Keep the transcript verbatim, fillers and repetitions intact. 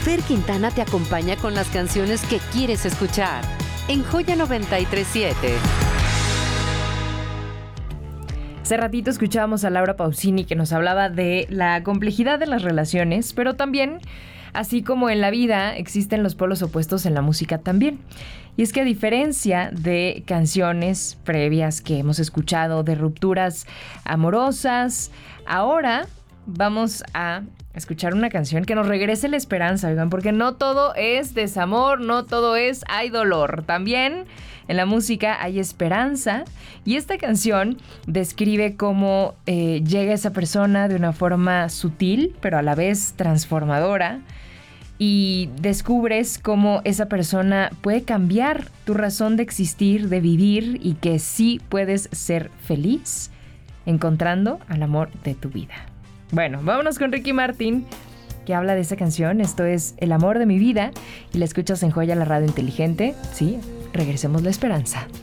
Fer Quintana te acompaña con las canciones que quieres escuchar en Joya noventa y tres punto siete. Hace ratito escuchábamos a Laura Pausini, que nos hablaba de la complejidad de las relaciones, pero también, así como en la vida, existen los polos opuestos en la música también. Y es que a diferencia de canciones previas que hemos escuchado de rupturas amorosas, ahora vamos a escuchar una canción que nos regrese la esperanza, oigan, porque no todo es desamor, no todo es hay dolor. También en la música hay esperanza, y esta canción describe cómo eh, llega esa persona de una forma sutil, pero a la vez transformadora, y descubres cómo esa persona puede cambiar tu razón de existir, de vivir, y que sí puedes ser feliz encontrando al amor de tu vida. Bueno, vámonos con Ricky Martin, que habla de esa canción. Esto es El amor de mi vida, y la escuchas en Joya, la radio inteligente. Sí, regresemos la esperanza.